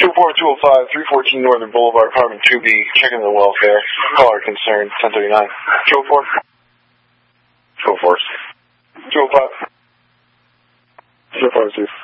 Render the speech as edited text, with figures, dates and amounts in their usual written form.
204-205, 314 Northern Boulevard, apartment 2B, checking the welfare. Caller concerned, 1039. 204. 204. 205. 205.